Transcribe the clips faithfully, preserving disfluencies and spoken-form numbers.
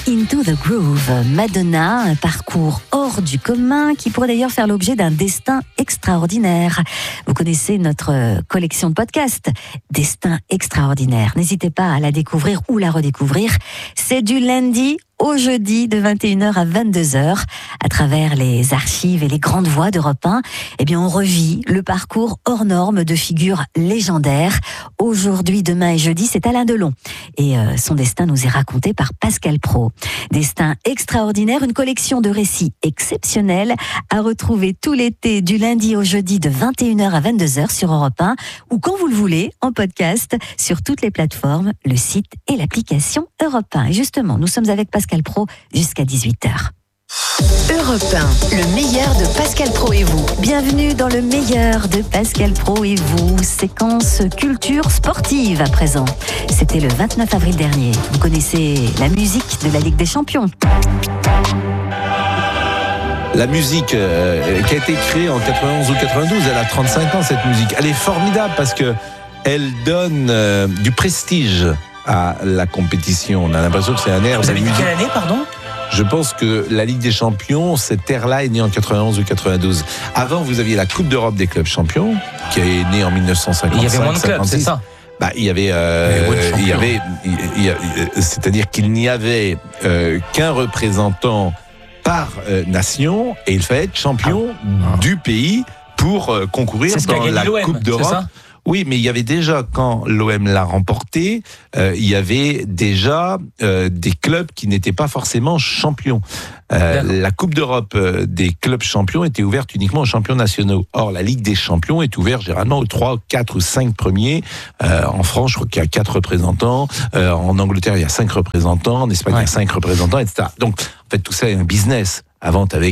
Into the Groove, Madonna, un parcours hors du commun qui pourrait d'ailleurs faire l'objet d'un destin extraordinaire. Vous connaissez notre collection de podcasts, Destin extraordinaire. N'hésitez pas à la découvrir ou la redécouvrir. C'est du lundi au jeudi de vingt et une heures à vingt-deux heures, à travers les archives et les grandes voix d'Europe un, eh bien, on revit le parcours hors norme de figures légendaires. Aujourd'hui, demain et jeudi, c'est Alain Delon. Et euh, son destin nous est raconté par Pascal Praud. Destin extraordinaire, une collection de récits exceptionnels à retrouver tout l'été du lundi au jeudi de vingt et une heures à vingt-deux heures sur Europe un ou quand vous le voulez, en podcast, sur toutes les plateformes, le site et l'application Europe un. Et justement, nous sommes avec Pascal Pascal Praud jusqu'à dix-huit heures. Europe un, le meilleur de Pascal Praud et vous. Bienvenue dans le meilleur de Pascal Praud et vous. Séquence culture sportive à présent. C'était le vingt-neuf avril dernier. Vous connaissez la musique de la Ligue des Champions. La musique euh, qui a été créée en quatre-vingt-onze ou quatre-vingt-douze, elle a trente-cinq ans cette musique. Elle est formidable parce que elle donne euh, du prestige à la compétition. On a l'impression que c'est un air. Vous avez dit quelle année, pardon ? Je pense que la Ligue des Champions, cette ère-là est née en quatre-vingt-onze ou quatre-vingt-douze. Avant, vous aviez la Coupe d'Europe des clubs champions, qui est née en dix-neuf cent cinquante-cinq. Il y avait moins de clubs, c'est ça ? Bah, il y avait, euh, il y avait, il y a, c'est-à-dire qu'il n'y avait euh, qu'un représentant par euh, nation, et il fallait être champion ah. du pays pour euh, concourir dans la l'O M, Coupe d'Europe. Oui, mais il y avait déjà, quand l'O M l'a remporté, euh, il y avait déjà euh, des clubs qui n'étaient pas forcément champions. Euh, la Coupe d'Europe euh, des clubs champions était ouverte uniquement aux champions nationaux. Or, la Ligue des champions est ouverte généralement aux trois, quatre ou cinq premiers. Euh, en France, je crois qu'il y a quatre représentants. Euh, en Angleterre, il y a cinq représentants. En Espagne, ouais. il y a cinq représentants, et cetera. Donc, en fait, tout ça est un business. Avant, tu avais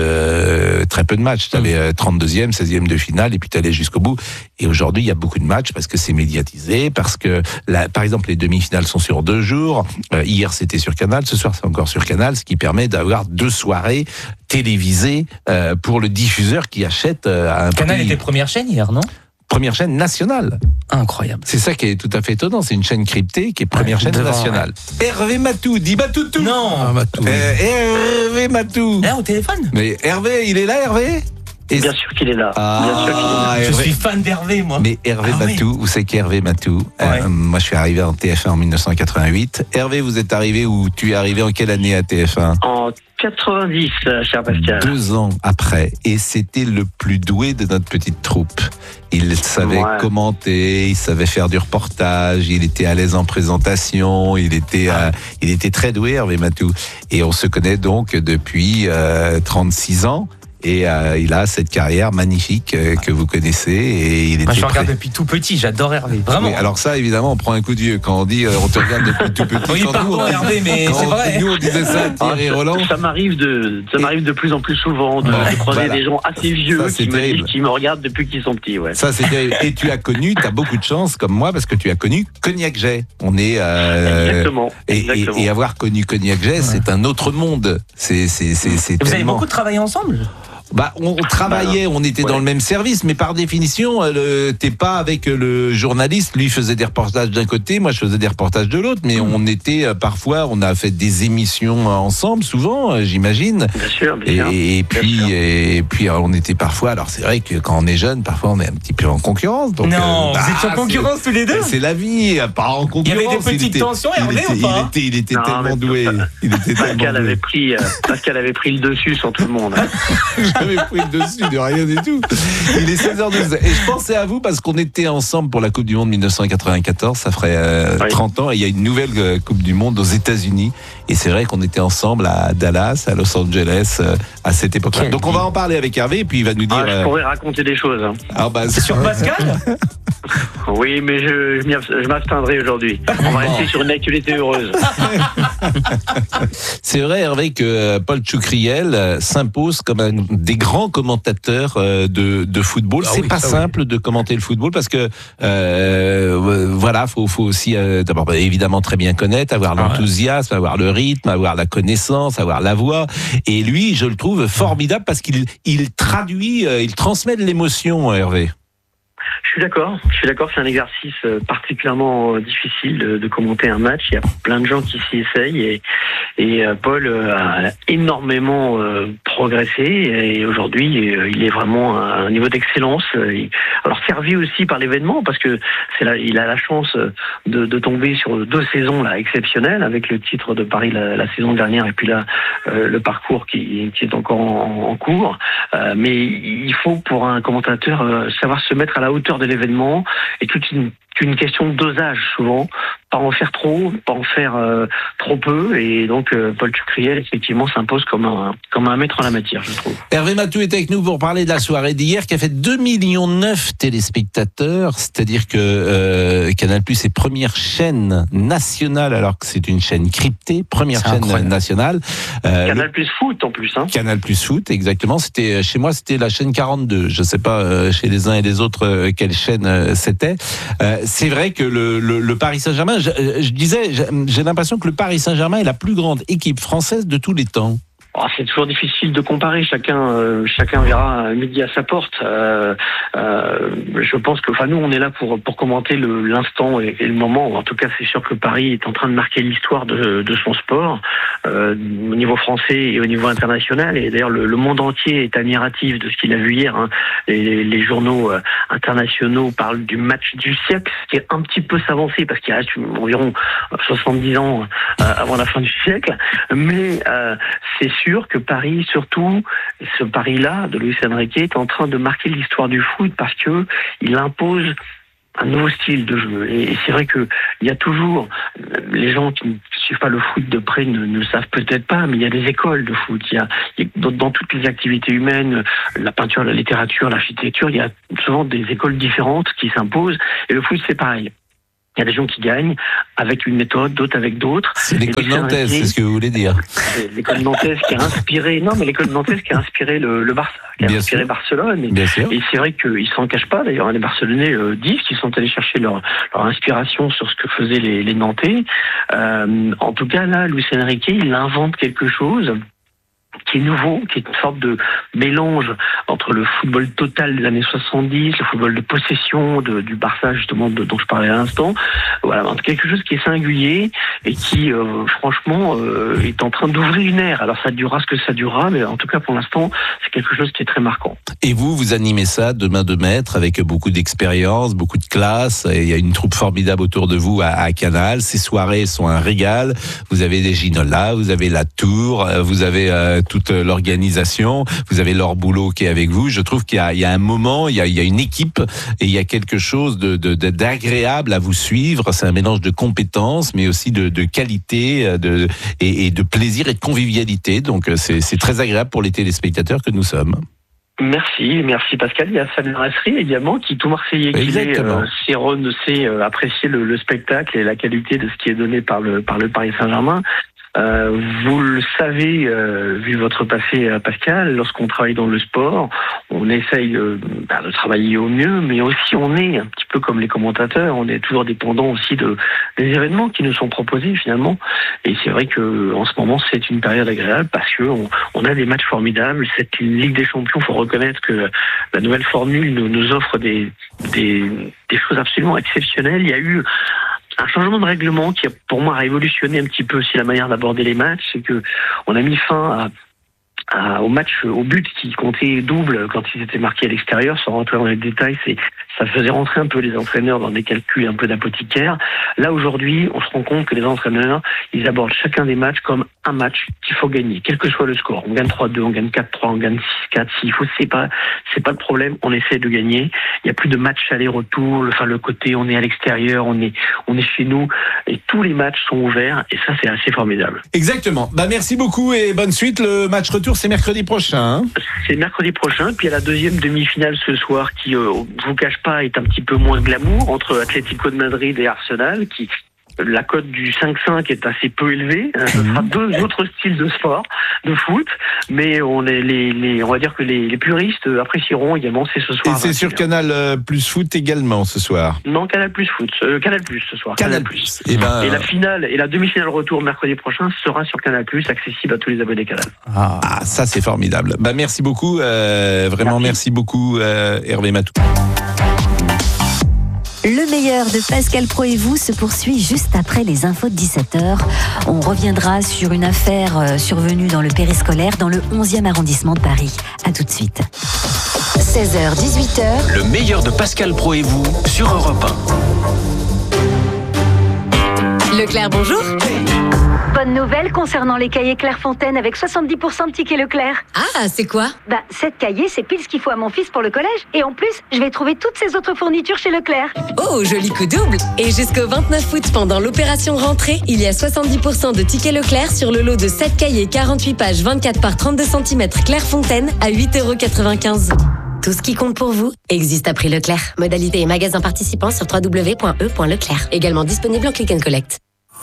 euh, très peu de matchs. Tu avais euh, trente-deuxième, seizième de finale, et puis tu allais jusqu'au bout. Et aujourd'hui, il y a beaucoup de matchs parce que c'est médiatisé, parce que, la, par exemple, les demi-finales sont sur deux jours. Euh, hier, c'était sur Canal. Ce soir, c'est encore sur Canal, ce qui permet d'avoir deux soirées télévisées euh, pour le diffuseur qui achète euh, à un Canal prix... était première chaîne hier, non ? Première chaîne nationale. Incroyable. C'est ça qui est tout à fait étonnant. C'est une chaîne cryptée qui est première ouais, chaîne devant, nationale. Ouais. Hervé Matou, dit Matoutou. Non. Ah, Matou. Euh, Hervé Matou. Là, au téléphone. Mais Hervé, il est là, Hervé ? Et bien sûr qu'il est là. Ah, bien sûr qu'il est là. Je Hervé. suis fan d'Hervé, moi. Mais Hervé ah, Matou, oui. vous savez qu'Hervé Matou, ouais. euh, moi je suis arrivé en T F un en dix-neuf cent quatre-vingt-huit. Hervé, vous êtes arrivé ou tu es arrivé en quelle année à T F un ? En quatre-vingt-dix, cher Pascal. Deux ans après. Et c'était le plus doué de notre petite troupe. Il savait ouais. commenter, il savait faire du reportage, il était à l'aise en présentation, il était, euh, il était très doué, Hervé Matou. Et on se connaît donc depuis euh, trente-six ans. Et euh, il a cette carrière magnifique euh, que vous connaissez. Et il Moi, était je regarde prêt. depuis tout petit, j'adore Hervé, vraiment. Oui, alors ça, évidemment, on prend un coup de vieux quand on dit euh, on te regarde depuis tout petit. Oui, quand pardon, nous, on, Hervé, mais quand c'est on, vrai. Nous, on disait ça à Thierry ah, Roland. Ça, ça m'arrive de, ça m'arrive de plus en plus souvent de, ouais, de croiser voilà. des gens assez vieux ça, qui, me disent, qui me regardent depuis qu'ils sont petits. Ouais. Ça, c'est terrible. Et tu as connu, tu as beaucoup de chance, comme moi, parce que tu as connu Cognac Jay. On est. Euh, Exactement. Et, Exactement. Et, et avoir connu Cognac Jay, ouais. c'est un autre monde. C'est, c'est, c'est, c'est vous tellement... avez beaucoup travaillé ensemble ? Bah, on travaillait, on était ouais. dans le même service, mais par définition, euh, t'es pas avec le journaliste. Lui faisait des reportages d'un côté, moi je faisais des reportages de l'autre, mais mmh. on était euh, parfois, on a fait des émissions ensemble, souvent, euh, j'imagine. Bien sûr, bien et, sûr. Et puis, bien et, et puis, alors, on était parfois. Alors, c'est vrai que quand on est jeune, parfois, on est un petit peu en concurrence. Donc, non, euh, bah, vous étiez en concurrence tous les deux. C'est la vie, pas en concurrence. Il y avait des petites était, tensions, Hervé, ou pas Il était, il était non, tellement doué. Il était Pascal tellement avait doué. pris, euh, Pascal avait pris le dessus sur tout le monde. J'avais pris le dessus. De rien du tout. Il est seize heures douze. Et je pensais à vous parce qu'on était ensemble pour la Coupe du Monde dix-neuf cent quatre-vingt-quatorze. Ça ferait euh, oui. trente ans. Et il y a une nouvelle euh, Coupe du Monde aux États-Unis. Et c'est vrai qu'on était ensemble à Dallas, à Los Angeles, euh, à cette époque-là. Donc on va en parler avec Hervé. Et puis il va nous dire. Ah, je pourrais raconter des choses. Hein. Ah, bah, c'est sur Pascal. Oui, mais je, je m'abstiendrai aujourd'hui. On va rester sur une actualité heureuse. C'est vrai, Hervé, que Paul Tchoukriel s'impose comme un des grands commentateurs de, de football. Ah c'est oui, pas simple oui. de commenter le football parce que euh, voilà, faut, faut aussi euh, d'abord évidemment très bien connaître, avoir l'enthousiasme, avoir le rythme, avoir la connaissance, avoir la voix. Et lui, je le trouve formidable parce qu'il il traduit, il transmet de l'émotion, Hervé. Je suis d'accord. Je suis d'accord. C'est un exercice particulièrement difficile de, de commenter un match. Il y a plein de gens qui s'y essayent et, et Paul a énormément progressé et aujourd'hui il est vraiment à un niveau d'excellence. Alors servi aussi par l'événement parce que c'est là, il a la chance de, de tomber sur deux saisons là exceptionnelles avec le titre de Paris la, la saison dernière et puis là euh, le parcours qui, qui est encore en, en cours. Euh, mais il faut pour un commentateur euh, savoir se mettre à la hauteur de l'événement et toute une une question de dosage souvent, pas en faire trop, pas en faire euh, trop peu, et donc euh, Paul Tucriel effectivement s'impose comme un comme un maître en la matière, je trouve. Hervé Matou est avec nous pour parler de la soirée d'hier qui a fait deux virgule neuf millions téléspectateurs, c'est-à-dire que euh, Canal+ est première chaîne nationale alors que c'est une chaîne cryptée, première c'est chaîne incroyable. nationale. Euh, Canal+ le... Foot en plus. Hein. Canal+ Foot, exactement. C'était chez moi, c'était la chaîne quarante-deux. Je sais pas euh, chez les uns et les autres euh, quelle chaîne euh, c'était. Euh, c'est vrai que le, le, le Paris Saint-Germain, je, je disais, j'ai l'impression que le Paris Saint-Germain est la plus grande équipe française de tous les temps. Oh, c'est toujours difficile de comparer. Chacun, euh, chacun verra midi à sa porte. Euh, euh, je pense que, enfin, nous, on est là pour pour commenter le l'instant et, et le moment. En tout cas, c'est sûr que Paris est en train de marquer l'histoire de de son sport euh, au niveau français et au niveau international. Et d'ailleurs, le, le monde entier est admiratif de ce qu'il a vu hier. Hein. Les, les journaux euh, internationaux parlent du match du siècle, ce qui est un petit peu s'avancer parce qu'il reste environ soixante-dix ans euh, avant la fin du siècle. Mais euh, c'est sûr que Paris, surtout, ce Paris-là, de Luis Enrique, est en train de marquer l'histoire du foot parce que il impose un nouveau style de jeu. Et c'est vrai que il y a toujours, les gens qui ne suivent pas le foot de près ne, ne savent peut-être pas, mais il y a des écoles de foot. Il y a, il y a dans, dans toutes les activités humaines, la peinture, la littérature, l'architecture, il y a souvent des écoles différentes qui s'imposent. Et le foot, c'est pareil. Il y a des gens qui gagnent avec une méthode, d'autres avec d'autres. C'est l'école nantaise, c'est ce que vous voulez dire. C'est l'école nantaise qui a inspiré, non, mais l'école nantaise qui a inspiré le, le Barça, qui a Bien inspiré sûr. Barcelone. Et, Bien sûr. et c'est vrai qu'ils s'en cachent pas. D'ailleurs, les Barcelonais euh, disent qu'ils sont allés chercher leur, leur inspiration sur ce que faisaient les, les Nantais. Euh, en tout cas, là, Luis Enrique, il invente quelque chose qui est nouveau, qui est une sorte de mélange entre le football total des années soixante-dix, le football de possession de, du Barça, justement, de, dont je parlais à l'instant. Voilà, quelque chose qui est singulier et qui, euh, franchement, euh, est en train d'ouvrir une ère. Alors, ça durera ce que ça durera, mais en tout cas, pour l'instant, c'est quelque chose qui est très marquant. Et vous, vous animez ça de main de maître avec beaucoup d'expérience, beaucoup de classe. Et il y a une troupe formidable autour de vous à, à Canal. Ces soirées sont un régal. Vous avez des Ginola, vous avez la Tour, vous avez euh, toute l'organisation, vous avez Laure Boulot qui est avec vous. Je trouve qu'il y a, il y a un moment, il y a, il y a une équipe et il y a quelque chose de, de, de, d'agréable à vous suivre. C'est un mélange de compétences, mais aussi de, de qualité de, et, et de plaisir et de convivialité. Donc c'est, c'est très agréable pour les téléspectateurs que nous sommes. Merci, merci Pascal. Il y a Samir Nasri également, qui tout Marseillais qui est, euh, sait, sait euh, apprécier le, le spectacle et la qualité de ce qui est donné par le, par le Paris Saint-Germain. Euh, vous le savez, euh, vu votre passé, euh, Pascal, lorsqu'on travaille dans le sport, on essaye euh, bah, de travailler au mieux, mais aussi on est un petit peu comme les commentateurs, on est toujours dépendant aussi de des événements qui nous sont proposés finalement. Et c'est vrai que en ce moment, c'est une période agréable parce que on, on a des matchs formidables. C'est une Ligue des Champions. Il faut reconnaître que la nouvelle formule nous, nous offre des, des des choses absolument exceptionnelles. Il y a eu un changement de règlement qui a pour moi révolutionné un petit peu aussi la manière d'aborder les matchs, c'est que on a mis fin à, à, au match, au but qui comptait double quand ils étaient marqués à l'extérieur, sans rentrer dans les détails. C'est, ça faisait rentrer un peu les entraîneurs dans des calculs un peu d'apothicaire. Là aujourd'hui, on se rend compte que les entraîneurs, ils abordent chacun des matchs comme un match qu'il faut gagner, quel que soit le score. On gagne trois deux, on gagne quatre trois, on gagne six quatre. S'il faut, c'est pas, c'est pas le problème. On essaie de gagner. Il y a plus de matchs aller-retour. Enfin, le côté, on est à l'extérieur, on est, on est chez nous, et tous les matchs sont ouverts. Et ça, c'est assez formidable. Exactement. Bah, merci beaucoup et bonne suite. Le match retour, c'est mercredi prochain. Hein c'est mercredi prochain. Puis il y a la deuxième demi-finale ce soir qui, euh, je vous cache pas, est un petit peu moins glamour entre Atlético de Madrid et Arsenal, qui la cote du cinq cinq est assez peu élevée. Ce sera deux autres styles de sport, de foot, mais on est les, les on va dire que les, les puristes apprécieront également. C'est ce soir. Et c'est sur Canal Plus Foot également ce soir. Non, Canal Plus Foot, euh, Canal Plus ce soir. Canal, Canal Plus. Et, ben... et la finale et la demi-finale retour mercredi prochain sera sur Canal Plus, accessible à tous les abonnés Canal. Ah, ça c'est formidable. Bah merci beaucoup, euh, vraiment merci, merci beaucoup, euh, Hervé Matou. Le meilleur de Pascal Pro et vous se poursuit juste après les infos de dix-sept heures. On reviendra sur une affaire survenue dans le périscolaire dans le onzième arrondissement de Paris. À tout de suite. seize heures dix-huit heures. Le meilleur de Pascal Pro et vous sur Europe un. Leclerc, bonjour. Bonne nouvelle concernant les cahiers Clairefontaine avec soixante-dix pour cent de tickets Leclerc. Ah, c'est quoi? Bah, sept cahiers, c'est pile ce qu'il faut à mon fils pour le collège. Et en plus, je vais trouver toutes ces autres fournitures chez Leclerc. Oh, joli coup double. Et jusqu'au vingt-neuf août, pendant l'opération rentrée, il y a soixante-dix pour cent de tickets Leclerc sur le lot de sept cahiers quarante-huit pages vingt-quatre par trente-deux centimètres Clairefontaine à huit euros quatre-vingt-quinze. Tout ce qui compte pour vous existe à prix Leclerc. Modalité et magasin participants sur w w w point e point leclerc. Également disponible en click and collect.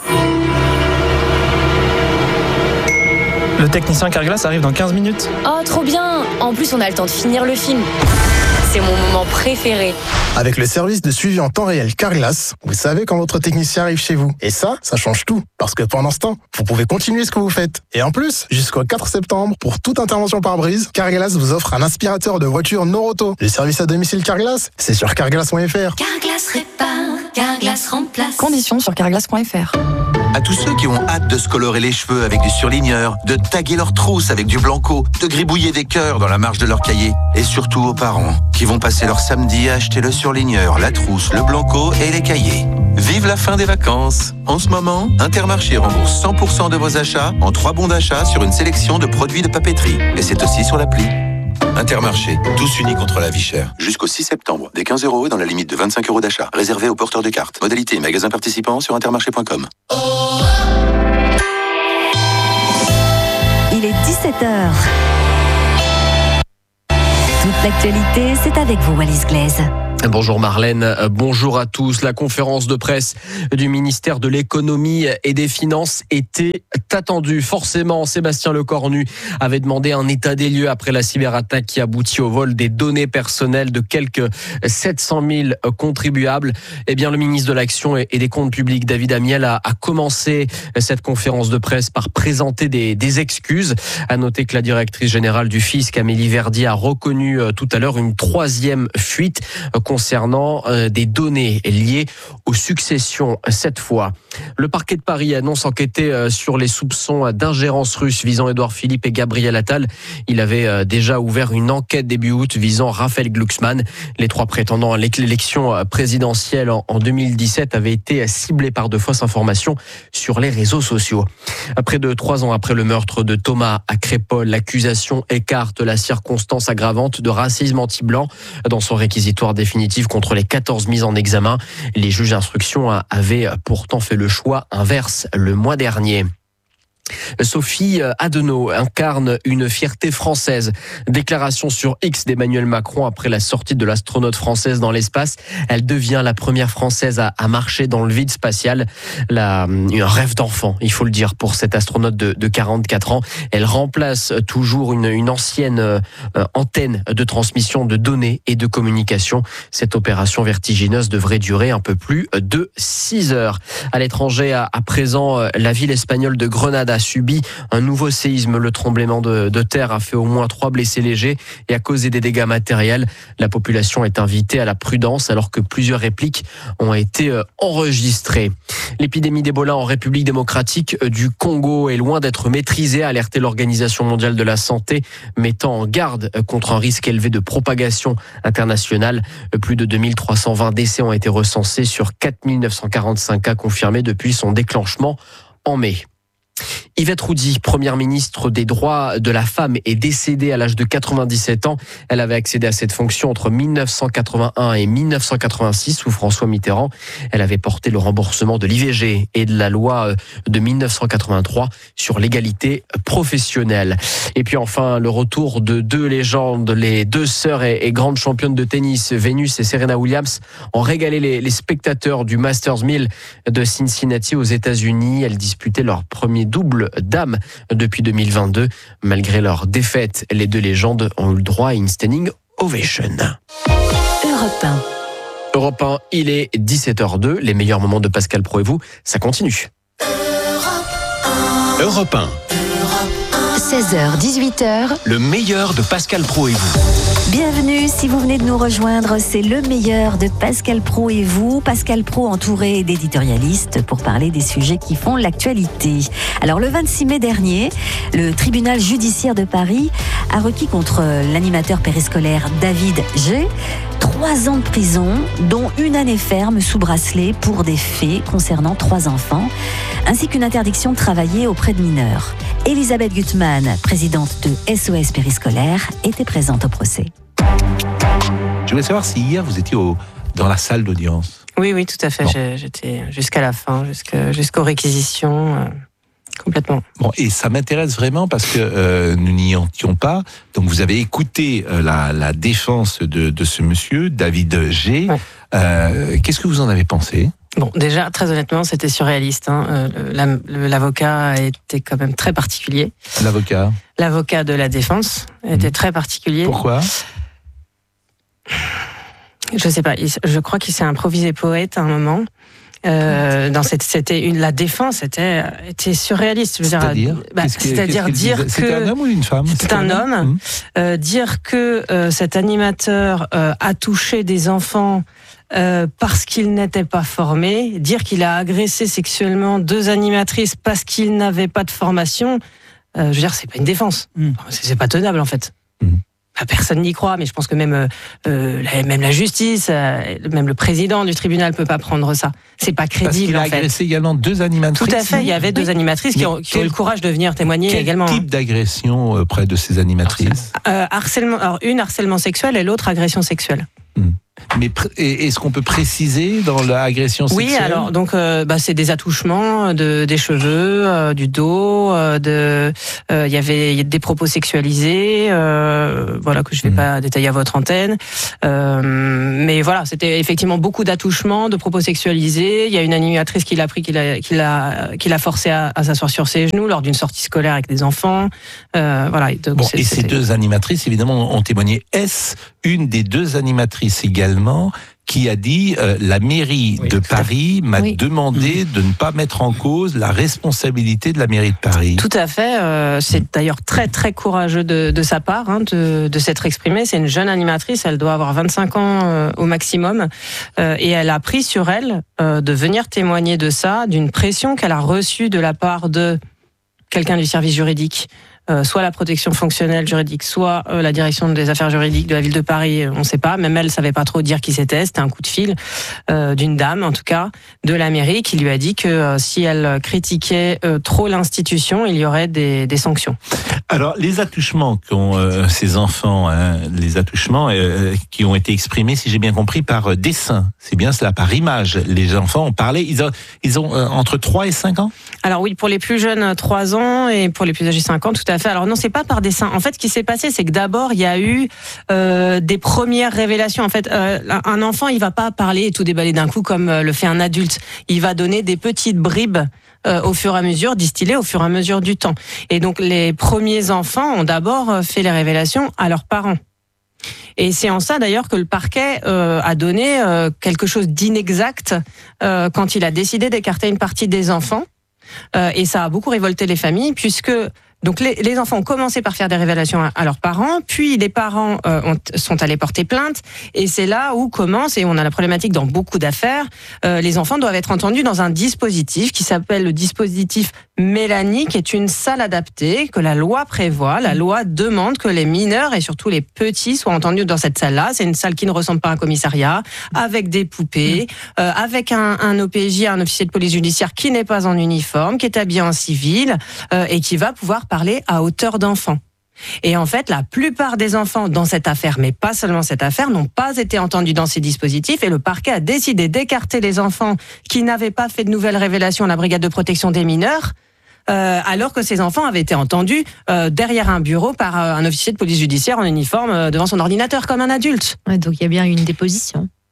Le technicien Carglass arrive dans quinze minutes. Oh, trop bien! En plus, on a le temps de finir le film. C'est mon moment préféré. Avec le service de suivi en temps réel Carglass, vous savez quand votre technicien arrive chez vous. Et ça, ça change tout. Parce que pendant ce temps, vous pouvez continuer ce que vous faites. Et en plus, jusqu'au quatre septembre, pour toute intervention par brise, Carglass vous offre un aspirateur de voiture Noroto. Le service à domicile Carglass, c'est sur carglass point f r. Carglass répare, Carglass remplace. Conditions sur carglass point f r. À tous ceux qui ont hâte de se colorer les cheveux avec du surligneur, de taguer leurs trousses avec du blanco, de gribouiller des cœurs dans la marge de leur cahier, et surtout aux parents qui vont passer leur samedi à acheter le surligneur, la trousse, le blanco et les cahiers. Vive la fin des vacances! En ce moment, Intermarché rembourse cent pour cent de vos achats en trois bons d'achat sur une sélection de produits de papeterie. Et c'est aussi sur l'appli. Intermarché, tous unis contre la vie chère. Jusqu'au six septembre, des quinze euros dans la limite de vingt-cinq euros d'achat. Réservé aux porteurs de cartes. Modalité et magasins participants sur intermarché point com. Il est dix-sept heures. Toute l'actualité, c'est avec vous, Wallis Glaise. Bonjour Marlène, bonjour à tous. La conférence de presse du ministère de l'économie et des finances était attendue. Forcément, Sébastien Lecornu avait demandé un état des lieux après la cyberattaque qui aboutit au vol des données personnelles de quelques sept cent mille contribuables. Eh bien, le ministre de l'Action et des Comptes Publics, David Amiel, a, a commencé cette conférence de presse par présenter des, des excuses. À noter que la directrice générale du fisc, Amélie Verdier, a reconnu tout à l'heure une troisième fuite concernant euh, des données liées aux successions cette fois. Le parquet de Paris annonce enquêter euh, sur les soupçons d'ingérence russe visant Édouard Philippe et Gabriel Attal. Il avait euh, déjà ouvert une enquête début août visant Raphaël Glucksmann. Les trois prétendants à l'élection présidentielle en, en deux mille dix-sept avaient été ciblés par de fausses informations sur les réseaux sociaux. Près de trois ans après le meurtre de Thomas à Crépol, l'accusation écarte la circonstance aggravante de racisme anti-blanc dans son réquisitoire définitif contre les quatorze mises en examen. Les juges d'instruction avaient pourtant fait le choix inverse le mois dernier. Sophie Adenau incarne une fierté française. Déclaration sur X d'Emmanuel Macron après la sortie de l'astronaute française dans l'espace. Elle devient la première française à, à marcher dans le vide spatial. La, un rêve d'enfant, il faut le dire, pour cette astronaute de, de quarante-quatre ans. Elle remplace toujours une, une ancienne euh, antenne de transmission de données et de communication. Cette opération vertigineuse devrait durer un peu plus de six heures. À l'étranger, à, à présent, la ville espagnole de Grenade a subi un nouveau séisme. Le tremblement de, de terre a fait au moins trois blessés légers et a causé des dégâts matériels. La population est invitée à la prudence alors que plusieurs répliques ont été enregistrées. L'épidémie d'Ebola en République démocratique du Congo est loin d'être maîtrisée, a alerté l'Organisation mondiale de la santé, mettant en garde contre un risque élevé de propagation internationale. Plus de deux mille trois cent vingt décès ont été recensés sur quatre mille neuf cent quarante-cinq cas confirmés depuis son déclenchement en mai. Yvette Roudy, première ministre des droits de la femme, est décédée à l'âge de quatre-vingt-dix-sept ans. Elle avait accédé à cette fonction entre mille neuf cent quatre-vingt-un et mille neuf cent quatre-vingt-six sous François Mitterrand. Elle avait porté le remboursement de l'I V G et de la loi de mille neuf cent quatre-vingt-trois sur l'égalité professionnelle. Et puis enfin, le retour de deux légendes, les deux sœurs et, et grandes championnes de tennis, Venus et Serena Williams, ont régalé les, les spectateurs du Masters mille de Cincinnati aux États-Unis. Elles disputaient leur premier double dames depuis deux mille vingt-deux. Malgré leur défaite, les deux légendes ont eu le droit à une standing ovation. Europe un. Europe un, il est dix-sept heures deux. Les meilleurs moments de Pascal Pro et vous, ça continue. Europe un. seize heures dix-huit heures, le meilleur de Pascal Praud et vous. Bienvenue, si vous venez de nous rejoindre, c'est le meilleur de Pascal Praud et vous. Pascal Praud entouré d'éditorialistes pour parler des sujets qui font l'actualité. Alors le vingt-six mai dernier, le tribunal judiciaire de Paris a requis contre l'animateur périscolaire David G trois ans de prison, dont une année ferme sous bracelet pour des faits concernant trois enfants, ainsi qu'une interdiction de travailler auprès de mineurs. Elisabeth Gutmann, présidente de S O S Périscolaire, était présente au procès. Je voulais savoir si hier vous étiez au, dans la salle d'audience. Oui, oui, tout à fait. Bon. J'étais jusqu'à la fin, jusqu'à, jusqu'aux réquisitions. Euh... Complètement. Bon, et ça m'intéresse vraiment parce que euh, nous n'y étions pas. Donc, vous avez écouté euh, la, la défense de, de ce monsieur, David G. Ouais. Euh, qu'est-ce que vous en avez pensé ? Bon, déjà, très honnêtement, c'était surréaliste. Hein. Euh, la, le, l'avocat était quand même très particulier. L'avocat ? L'avocat de la défense était mmh. très particulier. Pourquoi ? Je sais pas. Il, je crois qu'il s'est improvisé poète à un moment. Euh, dans cette, c'était une, la défense était, était surréaliste. Je veux c'est-à-dire, dire, bah, c'est-à-dire dire que c'était un homme ou une femme ? C'est un homme. Mmh. Euh, dire que euh, cet animateur euh, a touché des enfants euh, parce qu'il n'était pas formé, dire qu'il a agressé sexuellement deux animatrices parce qu'il n'avait pas de formation. Euh, je veux dire, c'est pas une défense. Mmh. C'est, c'est pas tenable en fait. Mmh. Personne n'y croit, mais je pense que même euh, même la justice, euh, même le président du tribunal peut pas prendre ça. C'est pas crédible. Parce qu'il a en fait. agressé également deux animatrices. Tout à fait. Il y avait deux animatrices qui ont, qui ont eu le courage de venir témoigner quel également. Quel type d'agression auprès de ces animatrices ? euh, Harcèlement. Alors une harcèlement sexuel et l'autre agression sexuelle. Hum. Mais est-ce qu'on peut préciser dans l'agression sexuelle ? Oui, alors donc euh, bah, c'est des attouchements de des cheveux, euh, du dos, euh, de il euh, y avait y a des propos sexualisés, euh, voilà que je vais mmh. pas détailler à votre antenne. Euh, mais voilà, c'était effectivement beaucoup d'attouchements, de propos sexualisés. Il y a une animatrice qui l'a pris, qui l'a qui l'a qui l'a forcé à, à s'asseoir sur ses genoux lors d'une sortie scolaire avec des enfants. Euh, voilà. Donc, bon, c'est, et ces deux animatrices évidemment ont témoigné. Est-ce une des deux animatrices également qui a dit euh, la mairie oui, de Paris m'a oui. demandé mmh. de ne pas mettre en cause la responsabilité de la mairie de Paris. Tout à fait. Euh, c'est mmh. d'ailleurs très très courageux de, de sa part hein, de, de s'être exprimée. C'est une jeune animatrice, elle doit avoir vingt-cinq ans euh, au maximum, euh, et elle a pris sur elle euh, de venir témoigner de ça, d'une pression qu'elle a reçue de la part de quelqu'un du service juridique. Euh, soit la protection fonctionnelle juridique, soit euh, la direction des affaires juridiques de la ville de Paris, on ne sait pas. Même elle ne savait pas trop dire qui c'était. C'était un coup de fil euh, d'une dame, en tout cas, de la mairie, qui lui a dit que euh, si elle critiquait euh, trop l'institution, il y aurait des, des sanctions. Alors, les attouchements qu'ont euh, ces enfants, hein, les attouchements euh, qui ont été exprimés, si j'ai bien compris, par euh, dessin, c'est bien cela, par image. Les enfants ont parlé, ils ont, ils ont euh, entre trois et cinq ans ? Alors oui, pour les plus jeunes, trois ans, et pour les plus âgés, cinq ans, tout à fait. Alors non, c'est pas par dessin. En fait, ce qui s'est passé, c'est que d'abord, il y a eu euh, des premières révélations. En fait, euh, un enfant, il va pas parler et tout déballer d'un coup comme le fait un adulte. Il va donner des petites bribes euh, au fur et à mesure, distillées au fur et à mesure du temps. Et donc, les premiers enfants ont d'abord fait les révélations à leurs parents. Et c'est en ça d'ailleurs que le parquet euh, a donné euh, quelque chose d'inexact euh, quand il a décidé d'écarter une partie des enfants. Euh, et ça a beaucoup révolté les familles puisque donc les, les enfants ont commencé par faire des révélations à, à leurs parents, puis les parents euh, ont, sont allés porter plainte, et c'est là où commence, et on a la problématique dans beaucoup d'affaires, euh, les enfants doivent être entendus dans un dispositif qui s'appelle le dispositif Mélanie, qui est une salle adaptée que la loi prévoit. La loi demande que les mineurs et surtout les petits soient entendus dans cette salle-là. C'est une salle qui ne ressemble pas à un commissariat, avec des poupées, euh, avec un, un O P J, un officier de police judiciaire qui n'est pas en uniforme, qui est habillé en civil euh, et qui va pouvoir parler à hauteur d'enfant. Et en fait, la plupart des enfants dans cette affaire, mais pas seulement cette affaire, n'ont pas été entendus dans ces dispositifs, et le parquet a décidé d'écarter les enfants qui n'avaient pas fait de nouvelles révélations à la brigade de protection des mineurs, euh, alors que ces enfants avaient été entendus euh, derrière un bureau par euh, un officier de police judiciaire en uniforme euh, devant son ordinateur comme un adulte. Ouais, donc il y a bien eu une déposition.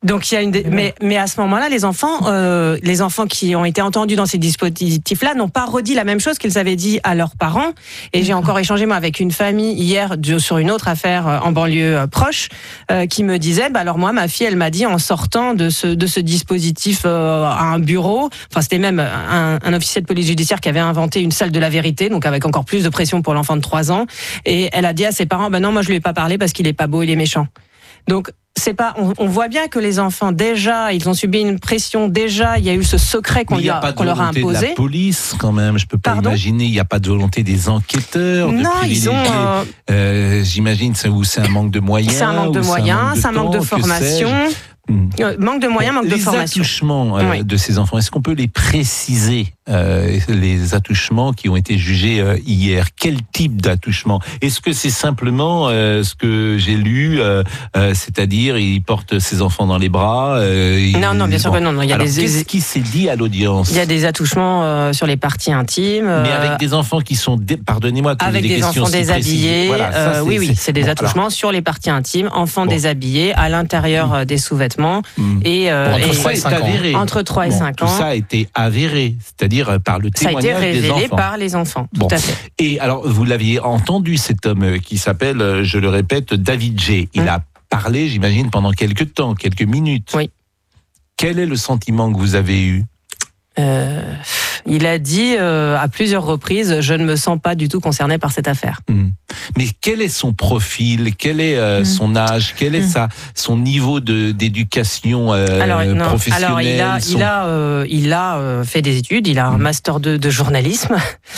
Donc il y a une, dé... mais mais à ce moment-là, les enfants, euh, les enfants qui ont été entendus dans ces dispositifs-là n'ont pas redit la même chose qu'ils avaient dit à leurs parents. Et j'ai encore échangé moi avec une famille hier sur une autre affaire en banlieue proche euh, qui me disait, bah alors moi ma fille, elle m'a dit en sortant de ce de ce dispositif euh, à un bureau, enfin c'était même un, un officier de police judiciaire qui avait inventé une salle de la vérité, donc avec encore plus de pression pour l'enfant de trois ans. Et elle a dit à ses parents, bah non, moi je lui ai pas parlé parce qu'il est pas beau, il est méchant. Donc c'est pas, on, on voit bien que les enfants déjà, ils ont subi une pression déjà. Il y a eu ce secret qu'on, lui a, qu'on leur a imposé. Il n'y a pas de volonté de la police quand même. Je peux pas Pardon imaginer. Il n'y a pas de volonté des enquêteurs. Non, de ils ont. Euh... Euh, j'imagine c'est où c'est un manque de moyens. C'est un manque de moyens, c'est un manque de, c'est un manque de formation. Euh, manque de moyens, manque les de formation. Les attouchements euh, oui. de ces enfants, est-ce qu'on peut les préciser, euh, les attouchements qui ont été jugés euh, hier? Quel type d'attouchement? Est-ce que c'est simplement euh, ce que j'ai lu, euh, euh, c'est-à-dire il porte ses enfants dans les bras euh, il... Non, non, bien sûr bon. que non. non. Il y a Alors, des... qu'est-ce qui s'est dit à l'audience? Il y a des attouchements euh, sur les parties intimes. Euh... Mais avec des enfants qui sont, dé... pardonnez-moi, de avec des, des enfants déshabillés. Voilà, ça, euh, oui, oui, c'est des bon, attouchements alors... sur les parties intimes, enfants bon. déshabillés, à l'intérieur mmh. des sous-vêtements. Mmh. Et Euh, bon, et ça est avéré. Entre trois et bon, cinq ans. Tout ça a été avéré, c'est-à-dire par le témoignage des enfants. Ça a été révélé par les enfants, tout bon. à fait. Et alors, vous l'aviez entendu, cet homme qui s'appelle, je le répète, David J. Il hum. a parlé, j'imagine, pendant quelques temps, quelques minutes. Oui. Quel est le sentiment que vous avez eu? Euh, il a dit euh, à plusieurs reprises, je ne me sens pas du tout concerné par cette affaire. Mmh. Mais quel est son profil? Quel est euh, mmh. son âge? Quel est mmh. sa, son niveau de, d'éducation euh, alors, non, professionnelle? Alors, il a, son... il a, euh, il a euh, fait des études, il a un master deux de journalisme.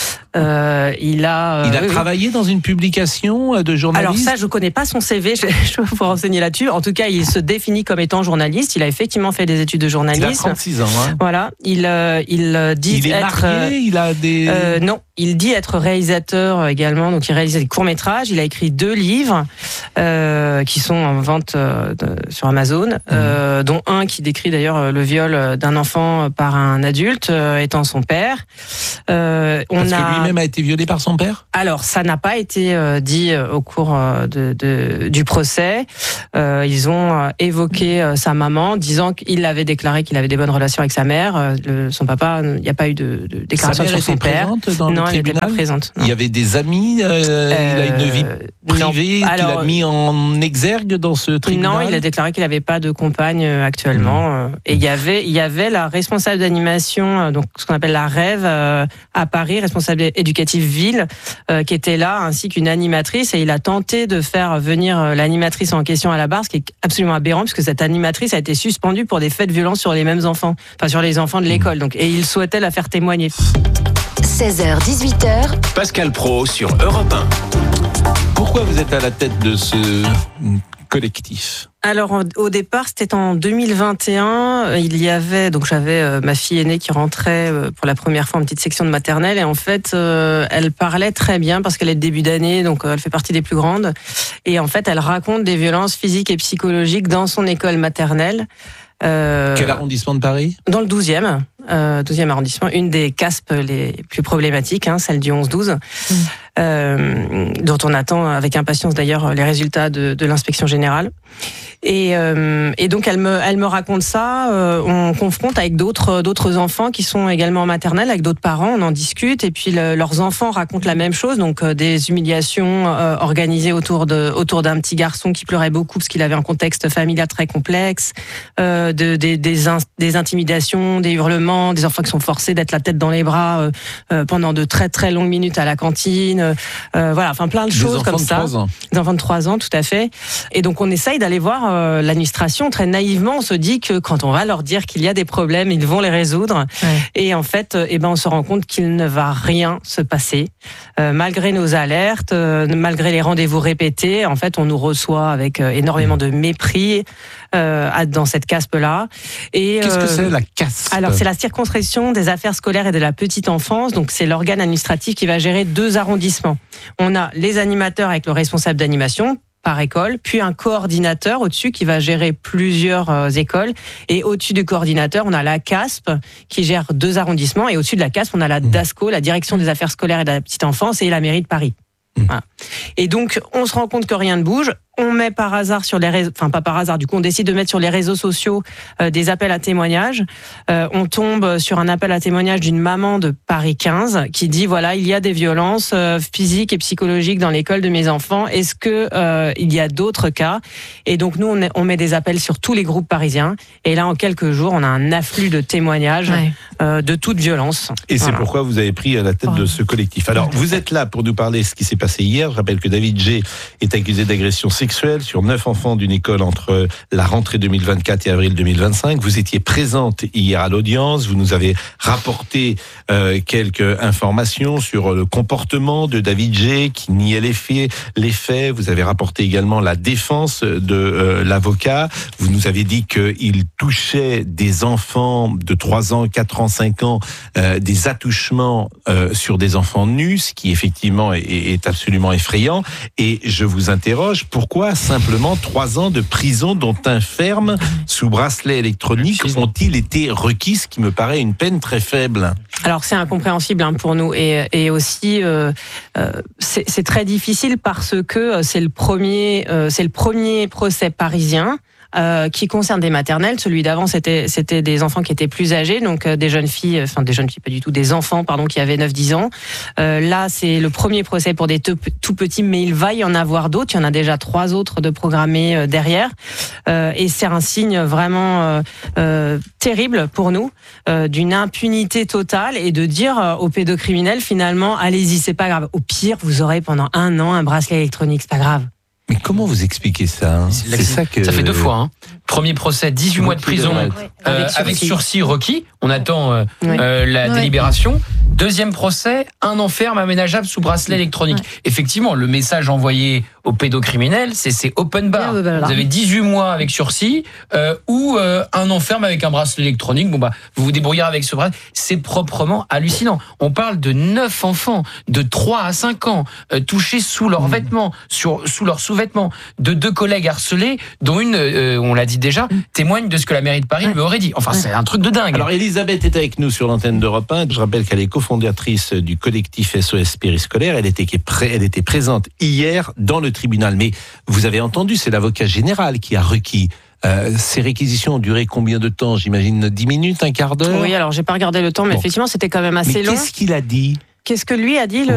Euh, il a, il a euh, travaillé oui. dans une publication de journalisme. Alors ça, je connais pas son C V, je, je peux vous renseigner là-dessus. En tout cas, il se définit comme étant journaliste. Il a effectivement fait des études de journalisme. Il a trente-six ans. Hein. Voilà, il, euh, il dit il est être. Marié, il a des. Euh, non, il dit être réalisateur également. Donc il réalise des courts métrages. Il a écrit deux livres euh, qui sont en vente euh, de, sur Amazon, mmh. euh, dont un qui décrit d'ailleurs le viol d'un enfant par un adulte euh, étant son père. Euh, on Parce a... que lui-même a été violé par son père? Alors, ça n'a pas été euh, dit euh, au cours euh, de, de, du procès. Euh, ils ont euh, évoqué euh, sa maman, disant qu'il avait déclaré qu'il avait des bonnes relations avec sa mère. Euh, le, son papa, il n'y a pas eu de, de déclaration sur son père. Dans non, le elle n'était pas présente. Non. Il y avait des amis. Euh, euh, il a une vie privée qu'il a mis en exergue dans ce tribunal. Non, il a déclaré qu'il n'avait pas de compagne actuellement. Mmh. Et il y avait, il y avait la responsable d'animation, donc ce qu'on appelle la Rêve euh, à Paris, responsable éducative ville, euh, qui était là, ainsi qu'une animatrice, et il a tenté de faire venir l'animatrice en question à la barre, ce qui est absolument aberrant, puisque cette animatrice a été suspendue pour des faits de violence sur les mêmes enfants, enfin sur les enfants de l'école, donc, et il souhaitait la faire témoigner. seize heures dix-huit heures. Pascal Praud sur Europe un. Pourquoi vous êtes à la tête de ce collectif? Alors au départ, c'était en deux mille vingt et un. Il y avait donc j'avais euh, ma fille aînée qui rentrait euh, pour la première fois en petite section de maternelle, et en fait, euh, elle parlait très bien parce qu'elle est de début d'année, donc euh, elle fait partie des plus grandes. Et en fait, elle raconte des violences physiques et psychologiques dans son école maternelle. Euh, Quel arrondissement de Paris? Dans le douzième, euh, douzième arrondissement, une des C A S P les plus problématiques, hein, celle du onze douze, mmh. euh, dont on attend avec impatience d'ailleurs les résultats de, de l'inspection générale. Et, euh, et donc elle me, elle me raconte ça. Euh, on confronte avec d'autres, d'autres enfants qui sont également en maternelle, avec d'autres parents. On en discute, et puis le, leurs enfants racontent la même chose. Donc euh, des humiliations euh, organisées autour de, autour d'un petit garçon qui pleurait beaucoup parce qu'il avait un contexte familial très complexe, euh, de, des, des, in, des intimidations, des hurlements, des enfants qui sont forcés d'être la tête dans les bras euh, euh, pendant de très très longues minutes à la cantine. Euh, voilà, enfin plein de choses comme ça. Des enfants de trois ans, tout à fait. Et donc on essaye d'aller voir euh, l'administration. Très naïvement, on se dit que quand on va leur dire qu'il y a des problèmes, ils vont les résoudre. Ouais. Et en fait, euh, eh ben, on se rend compte qu'il ne va rien se passer. Euh, malgré nos alertes, euh, malgré les rendez-vous répétés, en fait, on nous reçoit avec euh, énormément de mépris euh, dans cette C A S P-là. Et, Qu'est-ce euh, que c'est la C A S P? Alors, c'est la circonscription des affaires scolaires et de la petite enfance. Donc, c'est l'organe administratif qui va gérer deux arrondissements. On a les animateurs avec le responsable d'animation par école, puis un coordinateur au-dessus qui va gérer plusieurs euh, écoles. Et au-dessus du coordinateur, on a la C A S P qui gère deux arrondissements. Et au-dessus de la C A S P, on a la D A S C O, la direction des affaires scolaires et de la petite enfance, et la mairie de Paris. Mmh. Voilà. Et donc, on se rend compte que rien ne bouge. on met par hasard sur les réseaux, enfin pas par hasard, du coup on décide de mettre sur les réseaux sociaux euh, des appels à témoignages. Euh, on tombe sur un appel à témoignage d'une maman de Paris quinze qui dit voilà, il y a des violences euh, physiques et psychologiques dans l'école de mes enfants. Est-ce que euh, il y a d'autres cas? Et donc nous on, est, on met des appels sur tous les groupes parisiens. Et là en quelques jours on a un afflux de témoignages ouais. euh, de toute violence. Et voilà. C'est pourquoi vous avez pris la tête de ce collectif. Alors vous êtes là pour nous parler de ce qui s'est passé hier. Je rappelle que David G est accusé d'agression sexuelle sur neuf enfants d'une école entre la rentrée deux mille vingt-quatre et avril deux mille vingt-cinq. Vous étiez présente hier à l'audience. Vous nous avez rapporté euh, quelques informations sur le comportement de David G qui niait les faits. Les faits. Vous avez rapporté également la défense de euh, l'avocat. Vous nous avez dit qu'il touchait des enfants de trois ans, quatre ans, cinq ans, euh, des attouchements euh, sur des enfants nus, ce qui effectivement est, est absolument effrayant. Et je vous interroge, pourquoi simplement trois ans de prison dont un ferme sous bracelet électronique ont-ils été requis, ce qui me paraît une peine très faible? Alors c'est incompréhensible hein, pour nous et, et aussi euh, euh, c'est, c'est très difficile parce que c'est le premier, euh, c'est le premier procès parisien. Euh, qui concerne des maternelles. Celui d'avant, c'était c'était des enfants qui étaient plus âgés, donc euh, des jeunes filles, enfin des jeunes filles pas du tout, des enfants pardon qui avaient neuf dix ans. Euh, là, c'est le premier procès pour des tout, tout petits, mais il va y en avoir d'autres. Il y en a déjà trois autres de programmés euh, derrière, euh, et c'est un signe vraiment euh, euh, terrible pour nous euh, d'une impunité totale et de dire euh, aux pédocriminels finalement, allez-y, c'est pas grave. Au pire, vous aurez pendant un an un bracelet électronique, c'est pas grave. Mais comment vous expliquez ça hein? C'est, c'est ça que... Ça fait deux fois. Hein. Premier procès, dix-huit mois de prison euh, avec, avec sursis requis. On attend euh, ouais. euh, la ouais. délibération. Deuxième procès, un an ferme aménageable sous bracelet électronique. Ouais. Effectivement, le message envoyé aux pédocriminels, c'est, c'est open bar. Ouais, bah, vous avez dix-huit mois avec sursis euh, ou euh, un an ferme avec un bracelet électronique. Bon bah, vous vous débrouillez avec ce bracelet. C'est proprement hallucinant. On parle de neuf enfants de trois à cinq ans euh, touchés sous leurs mmh. vêtements, sur, sous leurs sous-vêtements, de deux collègues harcelés, dont une, euh, on l'a dit déjà, mmh. témoigne de ce que la mairie de Paris ouais. lui aurait dit. Enfin, ouais. c'est un truc de dingue. Alors, Elisabeth est avec nous sur l'antenne d'Europe un. Je rappelle qu'elle est cofondatrice du collectif S O S Périscolaire. Elle était, elle était présente hier dans le tribunal. Mais vous avez entendu, c'est l'avocat général qui a requis. Euh, ces réquisitions ont duré combien de temps? J'imagine dix minutes, un quart d'heure? Oui, alors j'ai pas regardé le temps, mais bon. effectivement, c'était quand même assez mais long. Qu'est-ce qu'il a dit? Qu'est-ce que lui a dit le